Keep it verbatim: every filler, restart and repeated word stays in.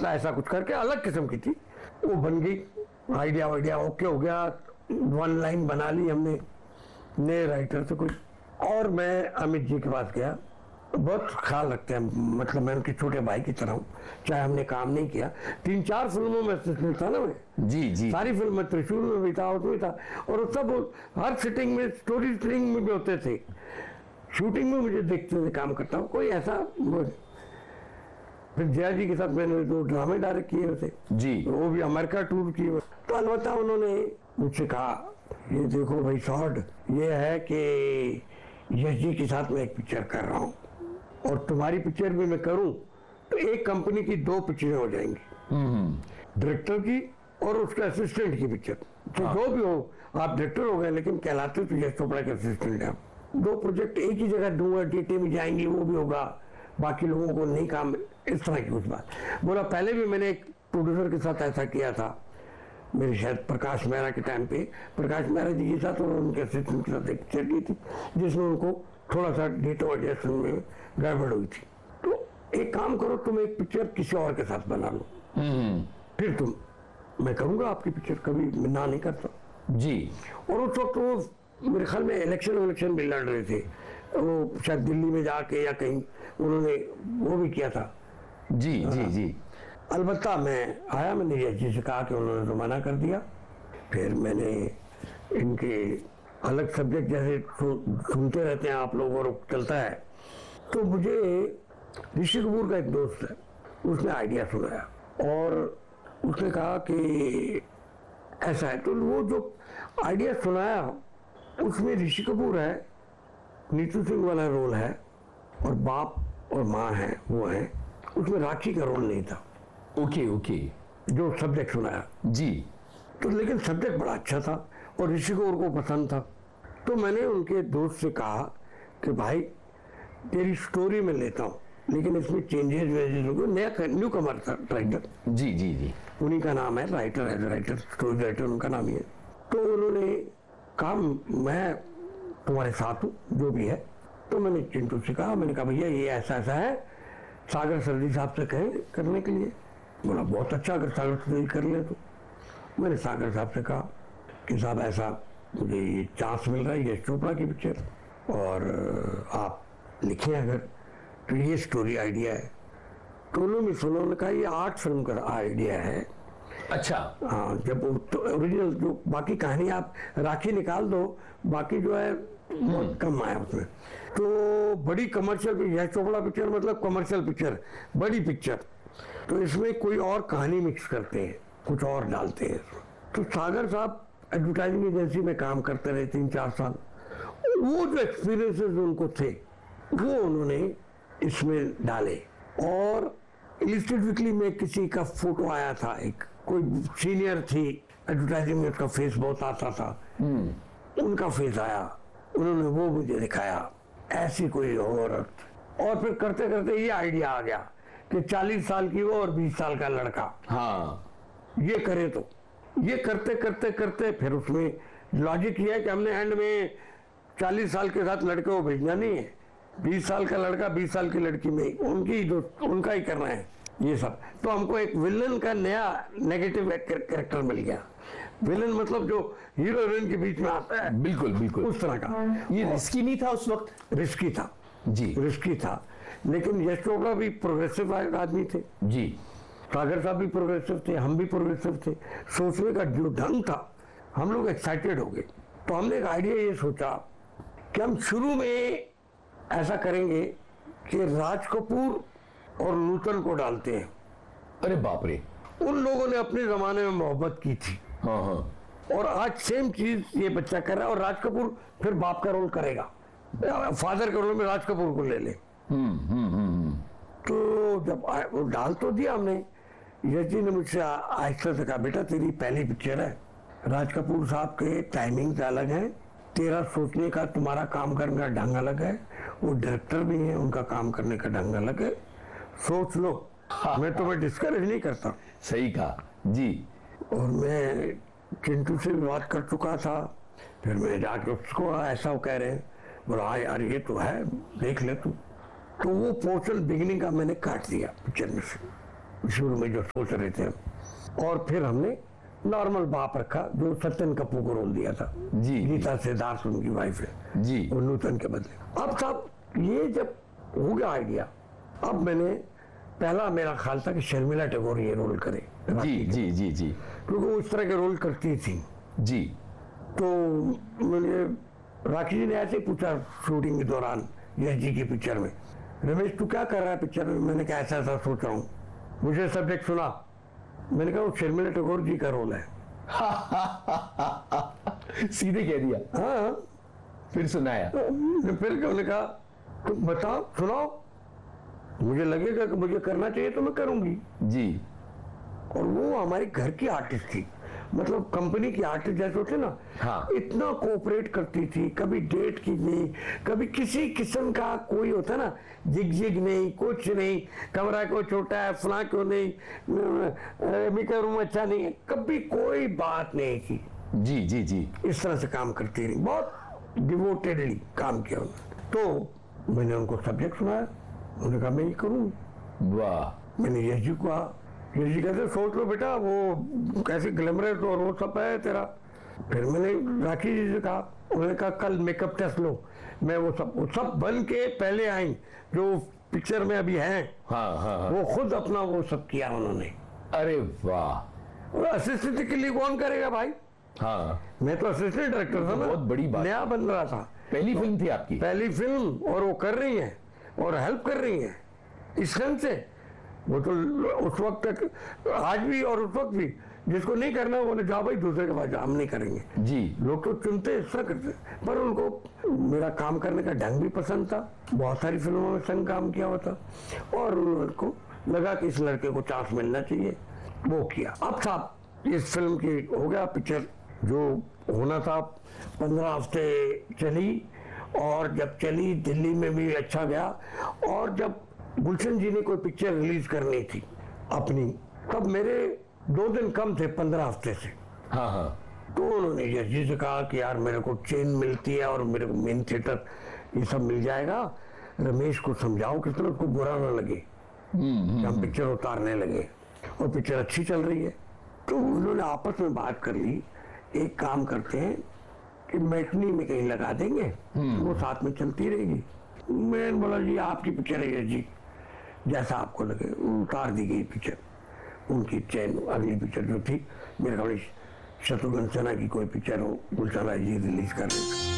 मतलब ऐसा कुछ करके अलग किस्म की थी, वो बन गई। आइडिया वाइडिया ओके हो गया, वन लाइन बना ली हमने नए राइटर से कुछ। और मैं अमित जी के पास गया, बहुत ख्याल रखते हैं, मतलब मैं उनके छोटे भाई की तरह हूँ, चाहे हमने काम नहीं किया। तीन चार फिल्मों में असिस्टेंट था ना मैं, जी जी, सारी फिल्म में, त्रिशूल में भी था, उसमें था, और सब हर सिटिंग में, स्टोरी टेलिंग में भी होते थे, शूटिंग में मुझे देखते थे काम करता हूँ, कोई ऐसा। फिर जया जी के साथ मैंने दो ड्रामे डायरेक्ट किए थे जी, वो भी अमेरिका टूर किए। तो अलबत्ता उन्होंने मुझसे कहा, ये देखो भाई शॉर्ट, ये है कि यश जी के साथ मैं एक पिक्चर कर रहा हूँ, और तुम्हारी पिक्चर भी मैं करूं तो एक कंपनी की दो पिक्चरें हो जाएंगी, डायरेक्टर की और उसके असिस्टेंट की पिक्चर। तो हाँ। जो भी हो, आप डायरेक्टर हो गए लेकिन कहलाते तो यश चोपड़ा के असिस्टेंट हैं। दो प्रोजेक्ट एक ही जगह दूंगा, डेटे में जाएंगी, वो भी होगा, बाकी लोगों को नहीं काम, इस तरह की उस बात बोला। पहले भी मैंने एक प्रोड्यूसर के साथ ऐसा किया था, मेरे शायद प्रकाश मेहरा के टाइम पे, प्रकाश मेहरा जी के साथ और उनके असिस्टेंट के साथ एक पिक्चर की थी जिसमें उनको थोड़ा सा डेटा एडजस्टमेंट में गड़बड़ हुई थी। तो एक काम करो, तुम एक पिक्चर किसी और के साथ बना लो, फिर तुम, मैं करूंगा आपकी पिक्चर, कभी मैं ना नहीं करता जी। और उस वक्त वो मेरे ख्याल में इलेक्शन इलेक्शन भी लड़ रहे थे, वो शायद दिल्ली में जाके या कहीं उन्होंने वो भी किया था। जी जी जी। अलबत्ता मैं आया, मैंने यश जी से कहा कि उन्होंने तो मना कर दिया। फिर मैंने इनके अलग सब्जेक्ट जैसे सुनते रहते हैं आप लोग और चलता है, तो मुझे ऋषि कपूर का एक दोस्त है, उसने आइडिया सुनाया और उसने कहा कि ऐसा है। तो वो जो आइडिया सुनाया उसमें ऋषि कपूर है, नीतू सिंह वाला रोल है, और बाप और माँ है वो है, उसमें राखी का रोल नहीं था। ओके ओके, जो सब्जेक्ट सुनाया जी। तो लेकिन सब्जेक्ट बड़ा अच्छा था और ऋषि कपूर को पसंद था। तो मैंने उनके दोस्त से कहा कि भाई तेरी स्टोरी में लेता हूँ, लेकिन इसमें चेंजेस वेजेस होंगे, नया न्यू कमर था राइटर। जी जी जी, उन्हीं का नाम है, राइटर है, राइटर स्टोरी राइटर उनका नाम ही है। तो उन्होंने कहा मैं तुम्हारे साथ हूँ जो भी है। तो मैंने चिंटू से कहा, मैंने कहा भैया ये ऐसा ऐसा है, सागर सरदी साहब से कहें करने के लिए। बोला बहुत अच्छा, अगर सागर सरदी कर ले तो। मैंने सागर साहब से कहा कि साहब ऐसा मुझे ये चांस मिल रहा है यश चोपड़ा की पिक्चर, और आप लिखें अगर, तो ये स्टोरी आइडिया है। तो उन्होंने सुना, उन्होंने कहा ये आर्ट फिल्म का आइडिया है। अच्छा, हाँ, जब तो ओरिजिनल जो बाकी कहानी आप राखी निकाल दो, बाकी जो है बहुत कम आया उसमें। तो बड़ी कमर्शियल, यश चोपड़ा पिक्चर मतलब कमर्शियल पिक्चर, बड़ी पिक्चर, तो इसमें कोई और कहानी मिक्स करते हैं, कुछ और डालते हैं। तो सागर साहब एडवर्टाइजिंग एजेंसी में काम करते रहे तीन चार साल, वो जो एक्सपीरियंसेस उनको थे वो उन्होंने इसमें डाले। और इलिस्ट्रेट वीकली में किसी का फोटो आया था, एक कोई सीनियर थी एडवर्टाइजिंग में, उसका फेस बहुत आता था, उनका फेस आया, उन्होंने वो मुझे दिखाया, ऐसी कोई औरत। और फिर करते करते ये आइडिया आ गया कि चालीस साल की वो और बीस साल का लड़का, हाँ ये करे। तो ये करते करते करते फिर उसमें लॉजिक ये है कि हमने एंड में चालीस साल के साथ लड़के को भेजना नहीं है, बीस साल का लड़का बीस साल की लड़की में उनकी जो उनका ही करना है ये सब। तो हमको एक विलन का नया नेगेटिव कैरेक्टर मिल गया। विलन मतलब जो हीरो हीरोइन के बीच में आता है, बिल्कुल बिल्कुल उस तरह का। ये रिस्की नहीं था उस वक्त? रिस्की था जी, रिस्की था, लेकिन यश चोपड़ा भी प्रोग्रेसिव आदमी थे जी, सागर साहब भी प्रोग्रेसिव थे, हम भी प्रोग्रेसिव थे। सोचने का जो ढंग था, हम लोग एक्साइटेड हो गए। तो हमने एक आइडिया ये सोचा कि हम शुरू में ऐसा करेंगे कि राज कपूर और नूतन को डालते हैं। अरे बाप रे, उन लोगों ने अपने जमाने में मोहब्बत की थी, हाँ हाँ, और आज सेम चीज ये बच्चा कर रहा है, और राज कपूर फिर बाप का रोल करेगा, फादर के रोल में राज कपूर को ले ले। हम्म हम्म हम्म। तो जब वो डाल तो दिया हमने, यश जी ने मुझसे आहिस्ता से कहा, बेटा तेरी पहली पिक्चर है, राज कपूर साहब के टाइमिंग्स अलग हैं, तेरा सोचने का, तुम्हारा काम करने का ढंग अलग है, वो डायरेक्टर भी हैं, उनका काम करने का ढंग अलग है, सोच लो। मैं तुम्हें डिस्करेज नहीं करता। सही कहा जी। और मैं चिंटू से भी बात कर चुका था, फिर मैं जाके उसको ऐसा वो कह रहे हैं, बोला हाँ यार ये तो है, देख ले तू। तो वो पोर्शन बिगिनिंग का मैंने काट दिया पिक्चर में से, शुरू में जो सोच रहे थे। और फिर हमने नॉर्मल बाप रखा जो सत्यन कपूर को रोल दिया था। जी गीता सिद्धार्थ उनकी वाइफ है जी। और नूतन के बदले। अब साहब ये जब हो गया आइडिया, अब मैंने पहला मेरा ख्याल था कि शर्मिला टैगोर ये रोल करे। जी जी जी जी क्योंकि वो इस तरह के रोल करती थी। जी। तो मैंने राखी जी ने ऐसे ही पूछा शूटिंग के दौरान यश जी की पिक्चर में, रमेश तू क्या कर रहा है पिक्चर में? मैंने कहा ऐसा ऐसा सोच रहा हूँ। मुझे सब्जेक्ट सुना, मैंने कहा वो शर्मिला टैगोर जी का रोल है। सीधे कह दिया। हाँ। फिर सुनाया। फिर उन्होंने कहा तो बताओ सुनाओ, मुझे लगेगा कि मुझे करना चाहिए तो मैं करूंगी। जी। और वो हमारे घर की आर्टिस्ट थी, मतलब कंपनी की आर्टिस्ट जैसे होते ना। हाँ। इतना कोऑपरेट करती थी, कभी डेट की नहीं, कभी किसी किस्म का कोई होता ना जिग जिग नहीं, कुछ नहीं, कमरा क्यों छोटा है, फला क्यों नहीं, रेमी का रूम अच्छा नहीं है, कभी कोई बात नहीं की। जी जी जी। इस तरह से काम करती रही, बहुत डिवोटेडली काम किया उन्होंने। तो मैंने उनको सब्जेक्ट सुनाया, उन्होंने कहा मैं ये करूँगी। वाह। मैंने यश जी को कहा, यश जी कहते सोच लो बेटा वो कैसे ग्लैमरस और वो सब है तेरा। फिर मैंने राखी जी से कहा, उन्होंने कहा कल मेकअप टेस्ट लो। मैं वो सब वो सब बन के पहले आई जो पिक्चर में अभी हैं। हाँ हाँ हाँ। वो खुद अपना वो सब किया उन्होंने। अरे वाह। असिस्टेंट के लिए कौन करेगा भाई? हाँ। मैं तो असिस्टेंट डायरेक्टर था ना, बहुत बड़ी बात। नया बन रहा था, पहली फिल्म थी आपकी? पहली फिल्म, और वो कर रही है और हेल्प कर रही है इस ढंग से। वो तो उस वक्त तक, आज भी और उस वक्त भी, जिसको नहीं करना वो बोले जाओ भाई दूसरे के पास जाओ, हम नहीं करेंगे। जी। लोग तो चुनते इस तरह करते, पर उनको मेरा काम करने का ढंग भी पसंद था। बहुत सारी फिल्मों में संग काम किया हुआ था और उनको लगा कि इस लड़के को चांस मिलना चाहिए, वो किया। अब साहब इस फिल्म की हो गया पिक्चर जो होना था, पंद्रह हफ्ते चली और जब चली दिल्ली में भी अच्छा गया। और जब गुलशन जी ने कोई पिक्चर रिलीज करनी थी अपनी, तब मेरे दो दिन कम थे पंद्रह हफ्ते से। हाँ हाँ। तो उन्होंने यश जी से कहा कि यार मेरे को चेन मिलती है और मेरे को मेन थिएटर ये सब मिल जाएगा, रमेश को समझाओ कि तो उसको बुरा ना लगे कि हम पिक्चर उतारने लगे, और पिक्चर अच्छी चल रही है। तो उन्होंने आपस में बात कर ली, एक काम करते हैं कि मैटनी में कहीं लगा देंगे, वो साथ में चलती रहेगी। मैंने बोला जी आपकी पिक्चर है यश जी, जैसा आपको लगे। उतार दी गई पिक्चर, उनकी चैन। अगली पिक्चर जो थी मेरे ख्याल शत्रुघ्न सिन्हा की कोई पिक्चर हो, गुलशन राय जी रिलीज कर रहे थे।